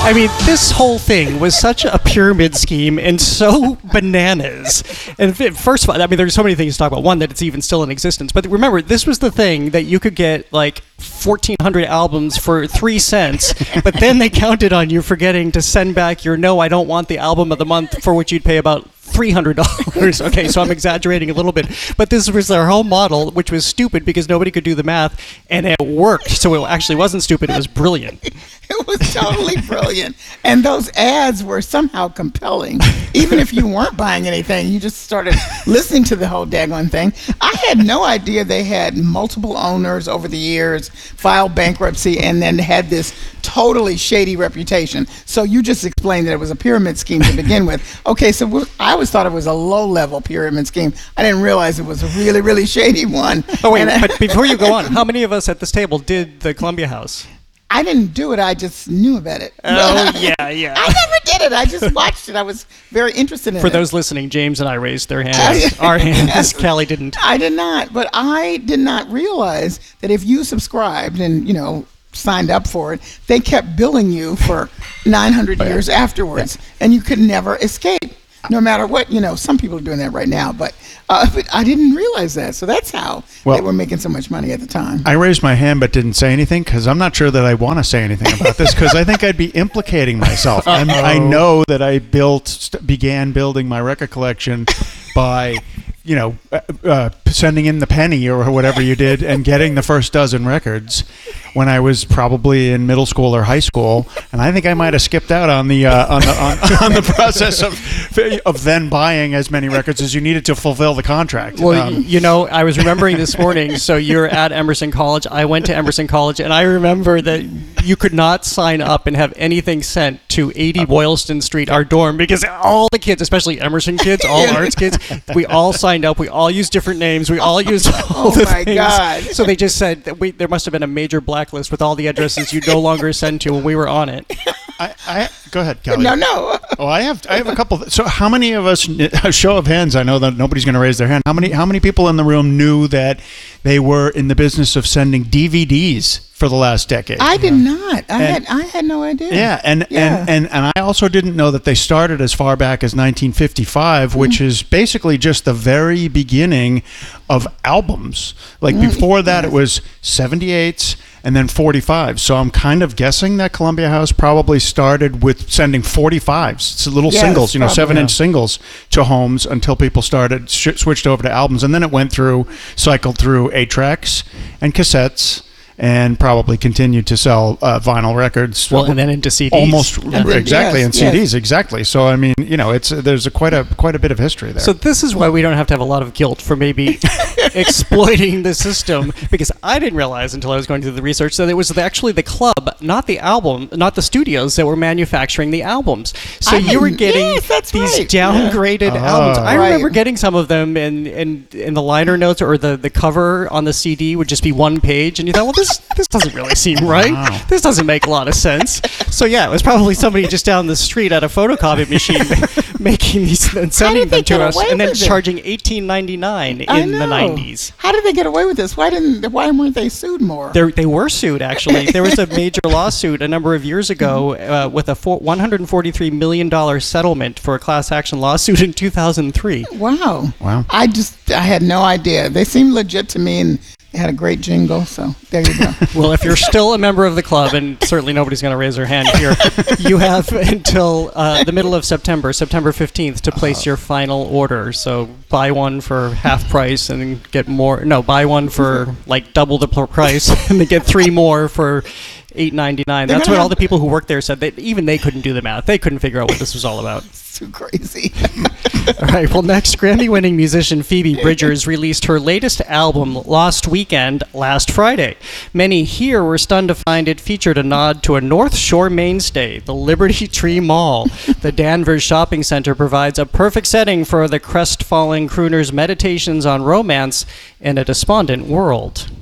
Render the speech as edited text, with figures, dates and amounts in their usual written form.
I mean, this whole thing was such a pyramid scheme and so bananas. And first of all, I mean, there's so many things to talk about. One, that it's even still in existence. But remember, this was the thing that you could get like 1,400 albums for 3 cents. But then they counted on you forgetting to send back your "No, I don't want the album of the month," for which you'd pay about $300. Okay, so I'm exaggerating a little bit, but this was their whole model, which was stupid because nobody could do the math, and it worked. So it actually wasn't stupid; it was brilliant. It was totally brilliant, and those ads were somehow compelling. Even if you weren't buying anything, you just started listening to the whole daggone thing. I had no idea they had multiple owners over the years, filed bankruptcy, and then had this totally shady reputation. So you just explained that it was a pyramid scheme to begin with. Okay, so I always thought it was a low-level pyramid scheme. I didn't realize it was a really, really shady one. Oh, wait, but before you go on, how many of us at this table did the Columbia House? I didn't do it. I just knew about it. Oh, yeah. I never did it. I just watched it. I was very interested in it. For those listening, James and I raised their hands. Our hands. Callie didn't. I did not. But I did not realize that if you subscribed and, signed up for it, they kept billing you for 900 years afterwards. Yeah. And you could never escape. No matter what, some people are doing that right now, but I didn't realize that. So that's how they were making so much money at the time. I raised my hand but didn't say anything because I'm not sure that I want to say anything about this because I think I'd be implicating myself. I know that I began building my record collection by sending in the penny or whatever you did and getting the first dozen records when I was probably in middle school or high school, and I think I might have skipped out on the on the process of then buying as many records as you needed to fulfill the contract. Well, I was remembering this morning. So you're at Emerson College. I went to Emerson College, and I remember that you could not sign up and have anything sent to 80 Boylston Street, our dorm, because all the kids, especially Emerson kids, all arts kids, we all signed up. We all used different names. We all used all the things. Oh, my God. So they just said that there must have been a major blacklist with all the addresses you no longer send to when we were on it. Go ahead, Kelly. No. Oh, I have a couple. So how many of us, a show of hands, I know that nobody's going to raise their hand. How many people in the room knew that they were in the business of sending DVDs for the last decade? I did not. I had no idea. Yeah, and I also didn't know that they started as far back as 1955, which is basically just the very beginning of albums. Like before that, it was 78s and then 45s. So I'm kind of guessing that Columbia House probably started with sending 45s, so little singles, 7-inch singles to homes until people started switched over to albums, and then it cycled through 8-tracks and cassettes. And probably continued to sell vinyl records. Well, and then into CDs. Almost exactly, and CDs exactly. So I mean, there's quite a bit of history there. So this is why we don't have to have a lot of guilt for maybe exploiting the system, because I didn't realize until I was going through the research that it was actually the club, not the album, not the studios that were manufacturing the albums. So you were getting these downgraded albums. I remember getting some of them, in the liner notes or the cover on the CD would just be one page, and you thought, well, this doesn't really seem right. Wow. This doesn't make a lot of sense. So yeah, it was probably somebody just down the street at a photocopy machine making these and sending them to us, and then charging $18.99 in the 90s. How did they get away with this? Why weren't they sued more? They were sued, actually. There was a major lawsuit a number of years ago with a $143 million settlement for a class action lawsuit in 2003. Wow. I had no idea. They seemed legit to me, and had a great jingle, so there you go. Well, if you're still a member of the club, and certainly nobody's going to raise their hand here, you have until the middle of September 15th, to place your final order. So buy one for half price and get more. No, buy one for like double the price and then get 3 more for $8.99. That's what all the people who worked there said. That even they couldn't do the math. They couldn't figure out what this was all about. It's too crazy. All right. Well, next, Grammy-winning musician Phoebe Bridgers released her latest album, Lost Weekend, last Friday. Many here were stunned to find it featured a nod to a North Shore mainstay, the Liberty Tree Mall. The Danvers Shopping Center provides a perfect setting for the crestfallen crooner's meditations on romance in a despondent world.